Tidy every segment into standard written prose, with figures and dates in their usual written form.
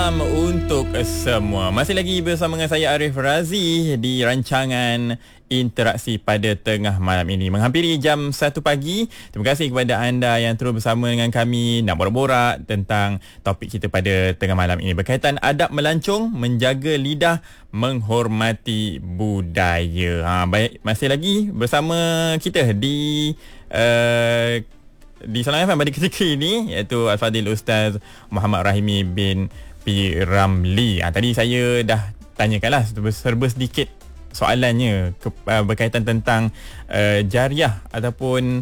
malam untuk semua. Masih lagi bersama dengan saya Arif Razi di rancangan Interaksi pada tengah malam ini. Menghampiri jam 1 pagi. Terima kasih kepada anda yang terus bersama dengan kami nak borak-borak tentang topik kita pada tengah malam ini berkaitan adab melancong, menjaga lidah, menghormati budaya. Baik, masih lagi bersama kita di Salam FM pada ketika ini, iaitu Al-Fadhil Ustaz Muhammad Rahimi bin P. Ramli. Tadi saya dah tanyakanlah serba sedikit soalannya berkaitan tentang jariah ataupun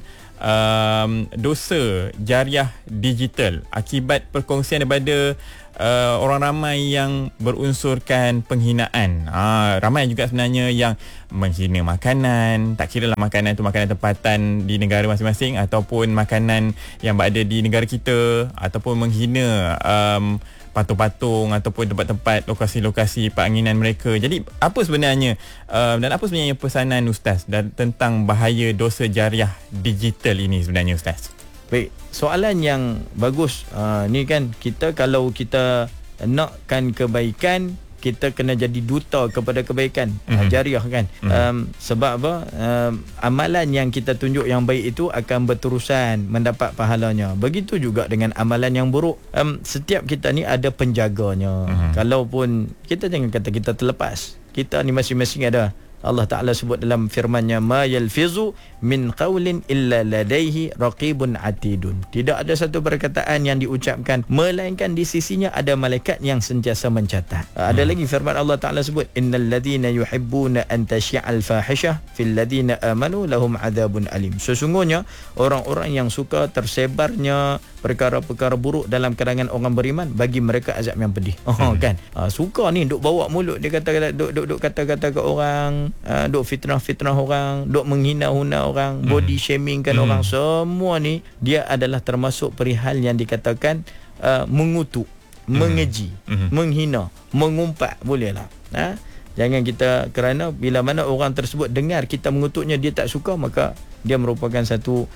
dosa jariah digital akibat perkongsian daripada orang ramai yang berunsurkan penghinaan. Ramai juga sebenarnya yang menghina makanan, tak kira lah makanan itu makanan tempatan di negara masing-masing ataupun makanan yang berada di negara kita, ataupun menghina patung-patung ataupun tempat-tempat lokasi-lokasi penganginan mereka. Jadi apa sebenarnya dan apa sebenarnya pesanan Ustaz tentang bahaya dosa jariah digital ini sebenarnya Ustaz? Baik, soalan yang bagus. Ni kan kita kalau kita nakkan kebaikan, kita kena jadi duta kepada kebaikan, jariah kan. Sebab apa? Amalan yang kita tunjuk yang baik itu akan berterusan mendapat pahalanya. Begitu juga dengan amalan yang buruk. Setiap kita ni ada penjaganya. Kalaupun kita jangan kata kita terlepas. Kita ni masing-masing ada. Allah Ta'ala sebut dalam firman-Nya, ma yalfizu min qawlin illa ladaihi raqibun atidun. Tidak ada satu perkataan yang diucapkan melainkan di sisinya ada malaikat yang sentiasa mencatat. Ada lagi firman Allah Ta'ala sebut, innal ladhina yuhibbuna an tashi'al fahishah fil ladhina amanu lahum adabun alim. Sesungguhnya orang-orang yang suka tersebarnya perkara-perkara buruk dalam kalangan orang beriman, bagi mereka azab yang pedih. Kan? Suka ni duk bawa mulut dia duk kata-kata ke orang, duk fitnah-fitnah orang, duk menghina-hina orang, body shaming kan orang. Semua ni dia adalah termasuk perihal yang dikatakan mengutuk, mengeji, menghina, mengumpat. Boleh lah. Jangan kita, kerana bila mana orang tersebut dengar kita mengutuknya, dia tak suka, maka dia merupakan satu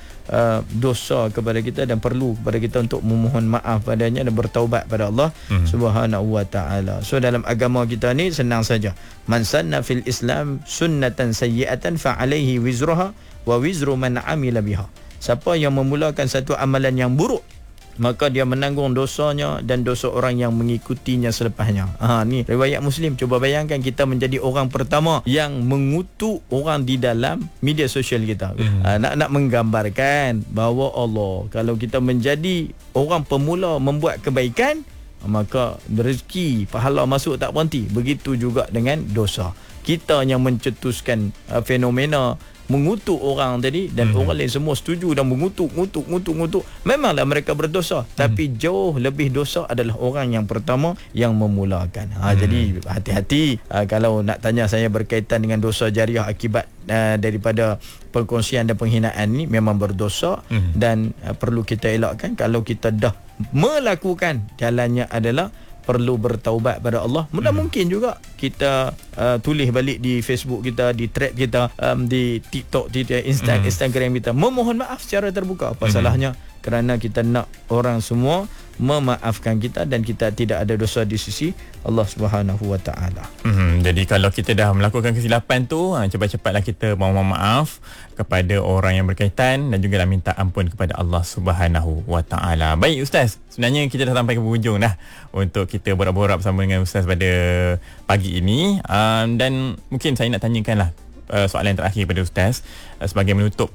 dosa kepada kita dan perlu kepada kita untuk memohon maaf padanya dan bertaubat pada Allah Subhanahu wa taala. So dalam agama kita ni senang saja. Man sanna fil Islam sunnatan sayyi'atan fa alaihi wizruha wa wizru man amila biha. Siapa yang memulakan satu amalan yang buruk, maka dia menanggung dosanya dan dosa orang yang mengikutinya selepasnya. Ni riwayat Muslim. Cuba bayangkan kita menjadi orang pertama yang mengutuk orang di dalam media sosial kita. Nak menggambarkan bahawa Allah, kalau kita menjadi orang pemula membuat kebaikan, maka rezeki pahala masuk tak berhenti. Begitu juga dengan dosa. Kita yang mencetuskan fenomena mengutuk orang tadi, dan orang lain semua setuju dan mengutuk. Memanglah mereka berdosa, tapi jauh lebih dosa adalah orang yang pertama yang memulakan. Jadi hati-hati kalau nak tanya saya berkaitan dengan dosa jariah akibat daripada perkongsian dan penghinaan ni, memang berdosa dan perlu kita elakkan. Kalau kita dah melakukan, jalannya adalah perlu bertaubat pada Allah. Mungkin juga kita tulis balik di Facebook kita, di thread kita, di TikTok, di Instagram kita, memohon maaf secara terbuka. Apa salahnya? Kerana kita nak orang semua memaafkan kita dan kita tidak ada dosa di sisi Allah Subhanahu wa taala. Jadi kalau kita dah melakukan kesilapan tu, cepat-cepatlah kita mohon maaf kepada orang yang berkaitan dan juga minta ampun kepada Allah Subhanahu wa taala. Baik Ustaz, sebenarnya kita dah sampai ke penghujung dah untuk kita borak-borak bersama dengan Ustaz pada pagi ini. Dan mungkin saya nak tanyakanlah soalan terakhir kepada Ustaz sebagai menutup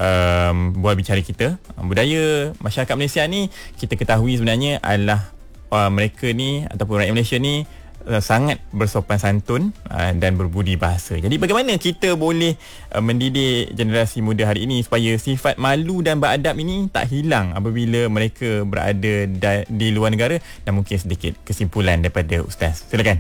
bual bicara kita. Budaya masyarakat Malaysia ni kita ketahui sebenarnya adalah mereka ni ataupun rakyat Malaysia ni sangat bersopan santun dan berbudi bahasa. Jadi bagaimana kita boleh mendidik generasi muda hari ini supaya sifat malu dan beradab ini tak hilang apabila mereka berada di luar negara? Dan mungkin sedikit kesimpulan daripada Ustaz. Silakan.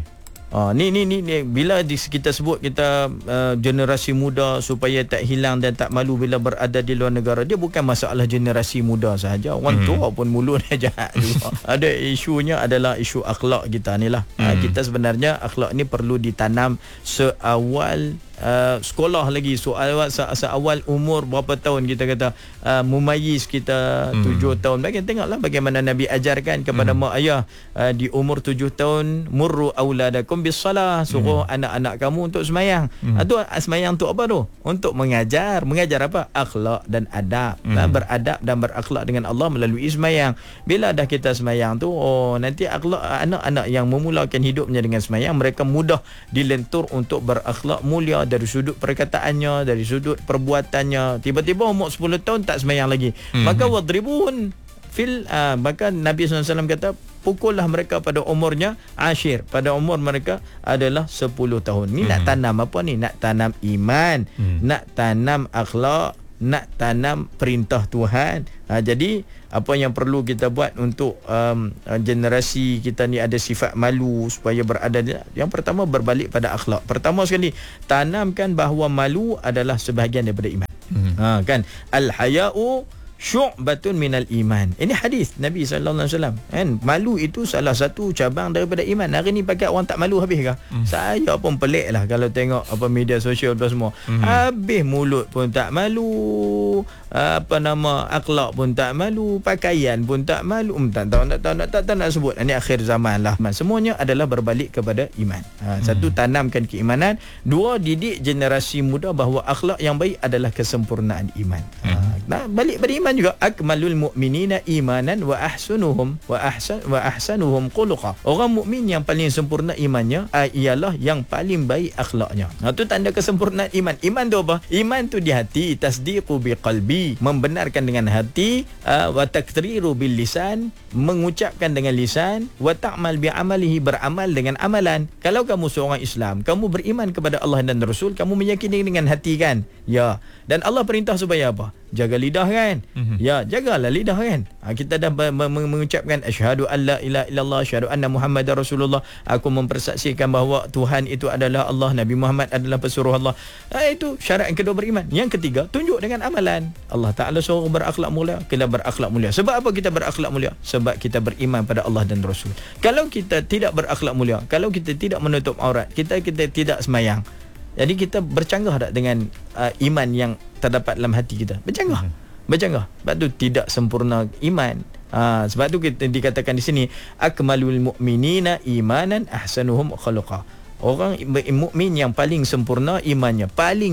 Ni bila kita sebut kita generasi muda supaya tak hilang dan tak malu bila berada di luar negara, dia bukan masalah generasi muda sahaja. Orang tua pun mulut dia jahat juga. Ada isunya adalah isu akhlak kita ni lah. Kita sebenarnya akhlak ni perlu ditanam seawal sekolah lagi, seawal umur berapa tahun kita kata mumayyiz kita 7 tahun. Tengoklah bagaimana Nabi ajarkan kepada mak ayah di umur 7 tahun, murru auladakum bis salah, suruh anak-anak kamu untuk semayang. Tu semayang untuk apa tu? Untuk mengajar apa? Akhlak dan adab. Beradab dan berakhlak dengan Allah melalui semayang. Bila dah kita semayang tu, nanti akhlak anak-anak yang memulakan hidupnya dengan semayang, mereka mudah dilentur untuk berakhlak mulia dari sudut perkataannya, dari sudut perbuatannya. Tiba-tiba umur 10 tahun tak semayang lagi, maka wadribun maka Nabi SAW kata, pukullah mereka pada umurnya ashir, pada umur mereka adalah 10 tahun. Ni nak tanam apa ni? Nak tanam iman, nak tanam akhlak, nak tanam perintah Tuhan. Jadi apa yang perlu kita buat untuk generasi kita ni ada sifat malu supaya berada, yang pertama berbalik pada akhlak. Pertama sekali, tanamkan bahawa malu adalah sebahagian daripada iman. Kan, al-haya'u syu'batun minal iman. Ini hadis Nabi SAW kan. Malu itu salah satu cabang daripada iman. Hari ni pakai orang tak malu habis kah? Saya pun pelik lah kalau tengok apa media sosial tu semua. Habis mulut pun tak malu, akhlak pun tak malu, pakaian pun tak malu. Tak nak sebut. Ini akhir zaman lah. Semuanya adalah berbalik kepada iman. Satu, tanamkan keimanan. Dua, didik generasi muda bahawa akhlak yang baik adalah kesempurnaan iman. Balik pada iman juga. Akmalul mu'minina imanan wa ahsanuhum khuluqa. Orang mukmin yang paling sempurna imannya ialah yang paling baik akhlaknya. Itu tanda kesempurnaan iman. Iman tu apa? Iman tu di hati, tasdiqu biqalbi, membenarkan dengan hati, wa takriru bil lisan, mengucapkan dengan lisan, wa ta'mal bi amalihi, beramal dengan amalan. Kalau kamu seorang Islam, kamu beriman kepada Allah dan Rasul, kamu meyakini dengan hati kan? Ya. Dan Allah perintah supaya apa? Jaga lidah kan? Ya, jagalah lidah kan? Kita dah mengucapkan asyhadu alla ilaha illallah, asyhadu anna Muhammadar Rasulullah. Aku mempersaksikan bahawa Tuhan itu adalah Allah, Nabi Muhammad adalah pesuruh Allah. Itu syarat yang kedua beriman. Yang ketiga, tunjuk dengan amalan. Allah Ta'ala suruh berakhlak mulia, kita berakhlak mulia. Sebab apa kita berakhlak mulia? Sebab kita beriman pada Allah dan Rasul. Kalau kita tidak berakhlak mulia, kalau kita tidak menutup aurat, kita tidak semayang, jadi kita bercanggah tak dengan iman yang terdapat dalam hati kita? Bercanggah. Sebab tu tidak sempurna iman. Sebab tu kita dikatakan di sini, akmalul mu'minina imanan ahsanuhum khuluqa. Orang mukmin yang paling sempurna imannya,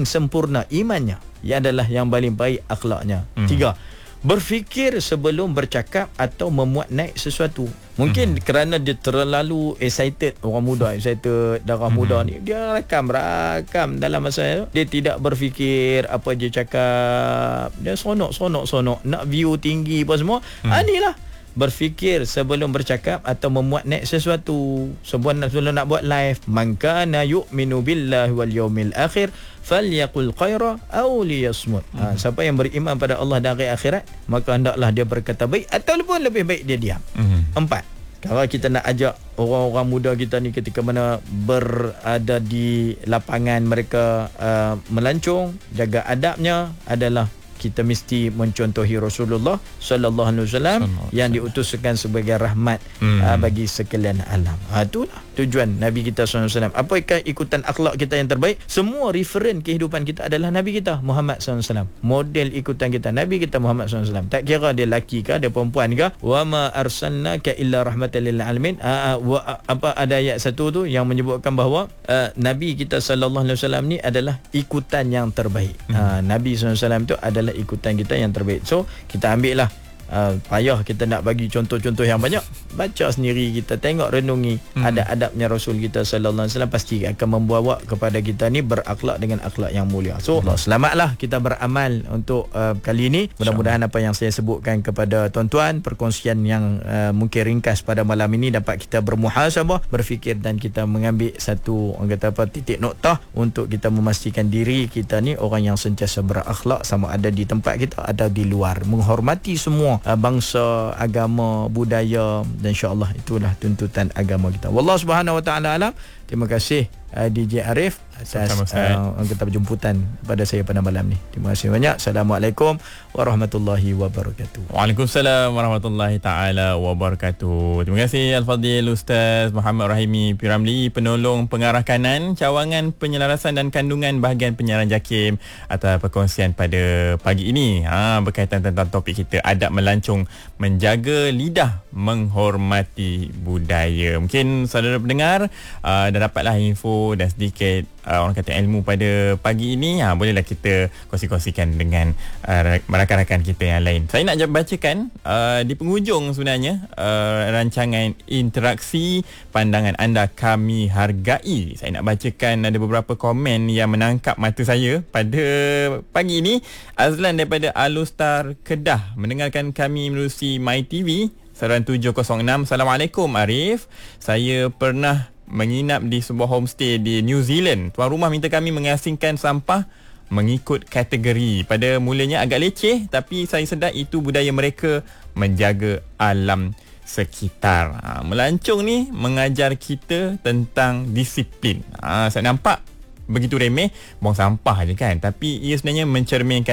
ia adalah yang paling baik akhlaknya. Tiga, berfikir sebelum bercakap atau memuat naik sesuatu. Mungkin kerana dia terlalu excited, orang muda excited, darah muda ni, dia rakam dalam masa dia tidak berfikir apa dia cakap, dia sonok, nak view tinggi apa semua. Inilah berfikir sebelum bercakap atau memuat naik sesuatu. Sebelum nak buat live, man kana yu'minu billahi wal yawmil akhir falyaqul khaira aw liyasmut. Siapa yang beriman pada Allah dan hari akhirat, maka hendaklah dia berkata baik ataupun lebih baik dia diam. Empat, kalau kita nak ajak orang-orang muda kita ni ketika mana berada di lapangan mereka melancong, jaga adabnya adalah kita mesti mencontohi Rasulullah sallallahu alaihi wasallam yang diutuskan sebagai rahmat bagi sekalian alam. Itulah tujuan Nabi kita sallallahu alaihi wasallam. Apakah ikutan akhlak kita yang terbaik? Semua referen kehidupan kita adalah Nabi kita Muhammad sallallahu alaihi wasallam. Model ikutan kita Nabi kita Muhammad sallallahu alaihi wasallam. Tak kira dia lelaki ke, dia perempuan ke. Wa ma arsalnaka illa rahmatan lil alamin. Ada ayat satu tu yang menyebutkan bahawa Nabi kita sallallahu alaihi wasallam ni adalah ikutan yang terbaik. Nabi sallallahu alaihi wasallam tu adalah ikutan kita yang terbaik. So kita ambil lah, payah kita nak bagi contoh-contoh yang banyak, baca sendiri, kita tengok, renungi ada adabnya Rasul kita sallallahu alaihi wasallam, pasti akan membawa kepada kita ni berakhlak dengan akhlak yang mulia. So selamatlah kita beramal untuk kali ini. Mudah-mudahan apa yang saya sebutkan kepada tuan-tuan, perkongsian yang mungkin ringkas pada malam ini dapat kita bermuhasabah, berfikir, dan kita mengambil satu, orang kata apa, titik noktah untuk kita memastikan diri kita ni orang yang sentiasa berakhlak, sama ada di tempat kita ada di luar, menghormati semua bangsa, agama, budaya, dan insya-Allah itulah tuntutan agama kita. Wallahu subhanahu wa ta'ala alam. Terima kasih DJ Arif atas angkatan jemputan pada saya pada malam ni. Terima kasih banyak. Assalamualaikum warahmatullahi wabarakatuh. Waalaikumsalam warahmatullahi taala wabarakatuh. Terima kasih Al-Fadhil Ustaz Muhammad Rahimi P. Ramli, penolong pengarah kanan cawangan penyelarasan dan kandungan bahagian penyiaran JAKIM, atas perkongsian pada pagi ini berkaitan tentang topik kita, adab melancong menjaga lidah menghormati budaya. Mungkin saudara pendengar dah dapatlah info dan sedikit orang kata ilmu pada pagi ini. Bolehlah kita kongsi-kongsikan dengan rakan-rakan kita yang lain. Saya nak bacakan di penghujung sebenarnya rancangan interaksi pandangan anda kami hargai. Saya nak bacakan ada beberapa komen yang menangkap mata saya pada pagi ini. Azlan daripada Alustar Kedah mendengarkan kami menerusi MyTV saluran 706. Assalamualaikum Arif. Saya pernah menginap di sebuah homestay di New Zealand. Tuan rumah minta kami mengasingkan sampah mengikut kategori. Pada mulanya agak leceh, tapi saya sedar itu budaya mereka menjaga alam sekitar. Melancong ni mengajar kita tentang disiplin. Saya nampak begitu remeh, buang sampah je kan, tapi ia sebenarnya mencerminkan